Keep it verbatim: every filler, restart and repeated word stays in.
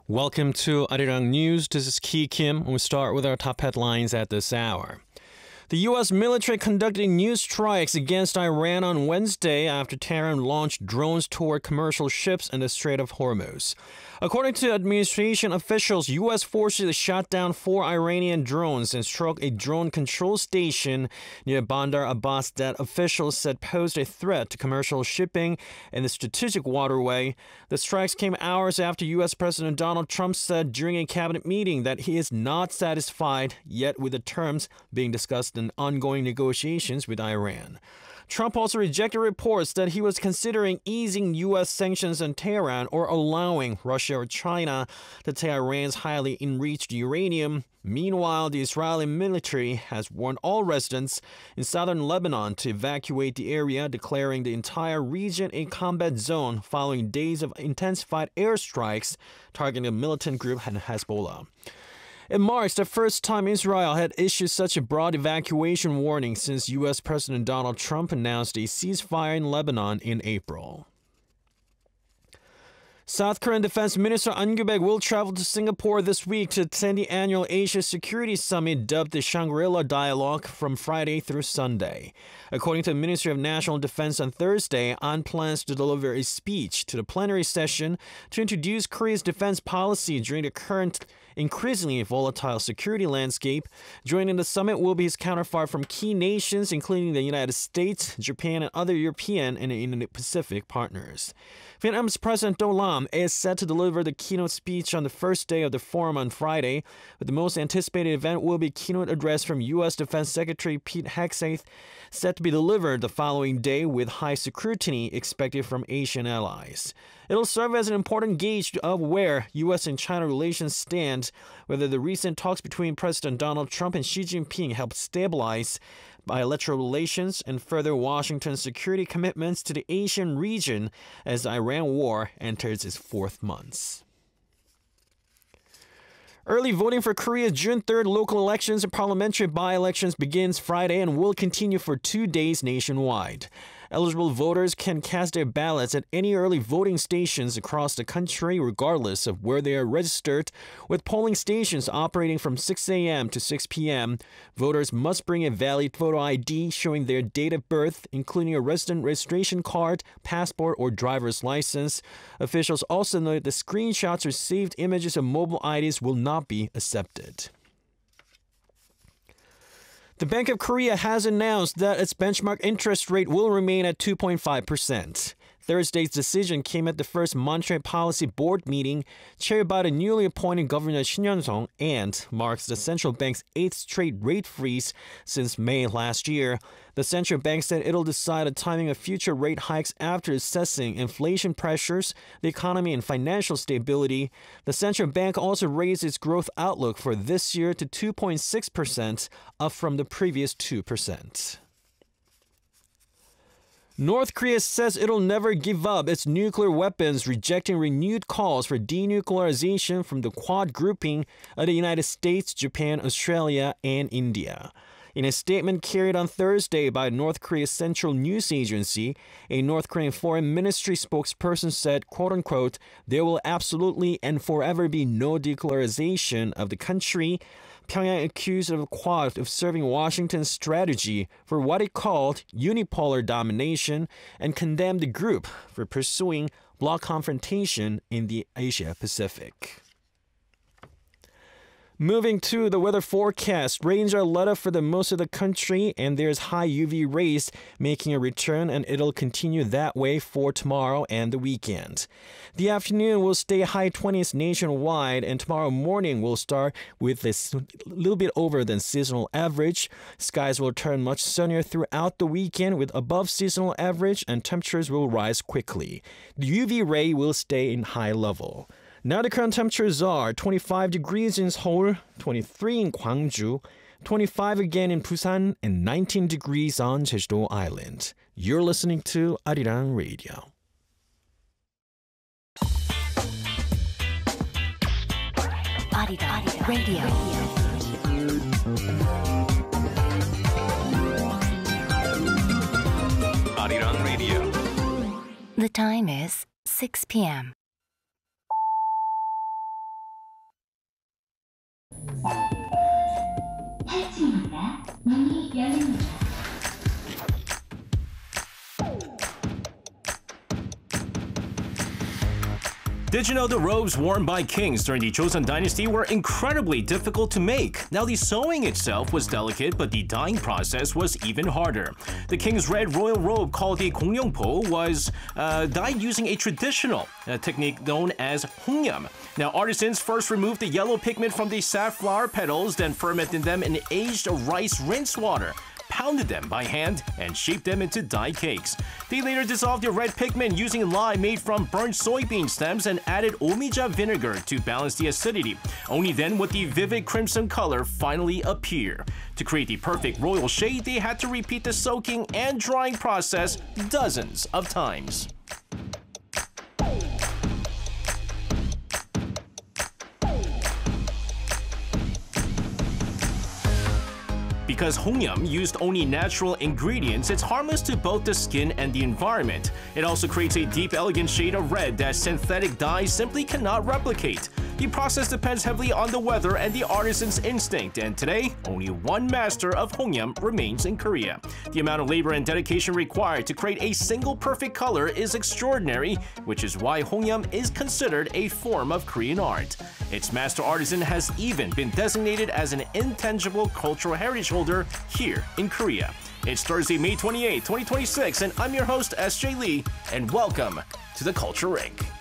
Welcome to Arirang News. This is Ki Kim, and we start with our top headlines at this hour. The U S military conducted new strikes against Iran on Wednesday after Tehran launched drones toward commercial ships in the Strait of Hormuz. According to administration officials, U S forces shot down four Iranian drones and struck a drone control station near Bandar Abbas that officials said posed a threat to commercial shipping in the strategic waterway. The strikes came hours after U S President Donald Trump said during a cabinet meeting that he is not satisfied yet with the terms being discussed in ongoing negotiations with Iran. Trump also rejected reports that he was considering easing U S sanctions on Tehran or allowing Russia or China to take Iran's highly enriched uranium. Meanwhile, the Israeli military has warned all residents in southern Lebanon to evacuate the area, declaring the entire region a combat zone following days of intensified airstrikes targeting the militant group Hezbollah. It marks the first time Israel had issued such a broad evacuation warning since U S President Donald Trump announced a ceasefire in Lebanon in April. South Korean Defense Minister An Kyu-baek will travel to Singapore this week to attend the annual Asia Security Summit dubbed the Shangri-La Dialogue from Friday through Sunday. According to the Ministry of National Defense on Thursday, An plans to deliver a speech to the plenary session to introduce Korea's defense policy during the current increasingly volatile security landscape. Joining the summit will be his counterpart from key nations, including the United States, Japan, and other European and Indo-Pacific partners. Vietnam's President Do Lam is set to deliver the keynote speech on the first day of the forum on Friday, but the most anticipated event will be a keynote address from U S Defense Secretary Pete Hegseth, set to be delivered the following day with high scrutiny expected from Asian allies. It'll serve as an important gauge of where U S and China relations stand, whether the recent talks between President Donald Trump and Xi Jinping help stabilize bilateral relations and further Washington's security commitments to the Asian region as the Iran war enters its fourth month. Early voting for Korea's June third local elections and parliamentary by-elections begins Friday and will continue for two days nationwide. Eligible voters can cast their ballots at any early voting stations across the country regardless of where they are registered, with polling stations operating from six a m to six p m Voters must bring a valid photo I D showing their date of birth, including a resident registration card, passport, or driver's license. Officials also noted that screenshots or saved images of mobile I Ds will not be accepted. The Bank of Korea has announced that its benchmark interest rate will remain at two point five percent. Thursday's decision came at the first Monetary Policy Board meeting chaired by the newly appointed Governor Shin Yeon-song and marks the central bank's eighth straight rate freeze since May last year. The central bank said it'll decide the timing of future rate hikes after assessing inflation pressures, the economy, and financial stability. The central bank also raised its growth outlook for this year to two point six percent, up from the previous two percent. North Korea says it'll never give up its nuclear weapons, rejecting renewed calls for denuclearization from the Quad grouping of the United States, Japan, Australia, and India. In a statement carried on Thursday by North Korea's Central News Agency, a North Korean Foreign Ministry spokesperson said, quote-unquote, there will absolutely and forever be no denuclearization of the country. Pyongyang accused of the Quad of serving Washington's strategy for what it called unipolar domination and condemned the group for pursuing bloc confrontation in the Asia-Pacific. Moving to the weather forecast, rains are let up for the most of the country and there's high U V rays making a return, and it'll continue that way for tomorrow and the weekend. The afternoon will stay high twenties nationwide, and tomorrow morning will start with a little bit over than seasonal average. Skies will turn much sunnier throughout the weekend with above seasonal average, and temperatures will rise quickly. The U V ray will stay in high level. Now the current temperatures are twenty-five degrees in Seoul, twenty-three in Gwangju, twenty-five again in Busan, and nineteen degrees on Jeju-do Island. You're listening to Arirang Radio. Arirang Radio. Arirang Radio. The time is six p m 팔 층입니다. 문이 열립니다. Did you know the robes worn by kings during the Joseon dynasty were incredibly difficult to make? Now, the sewing itself was delicate, but the dyeing process was even harder. The king's red royal robe, called the Gongyongpo, was uh, dyed using a traditional uh, technique known as hongyam. Now, artisans first removed the yellow pigment from the safflower petals, then fermented them in aged rice rinse water, pounded them by hand, and shaped them into dye cakes. They later dissolved the red pigment using lye made from burnt soybean stems and added omija vinegar to balance the acidity. Only then would the vivid crimson color finally appear. To create the perfect royal shade, they had to repeat the soaking and drying process dozens of times. Because hongyam used only natural ingredients, it's harmless to both the skin and the environment. It also creates a deep, elegant shade of red that synthetic dyes simply cannot replicate. The process depends heavily on the weather and the artisan's instinct, and today, only one master of hongyam remains in Korea. The amount of labor and dedication required to create a single perfect color is extraordinary, which is why hongyam is considered a form of Korean art. Its master artisan has even been designated as an intangible cultural heritage holder here in Korea. It's Thursday, May twenty-eighth, twenty twenty-six, and I'm your host, S J Lee, and welcome to the Culture Rink.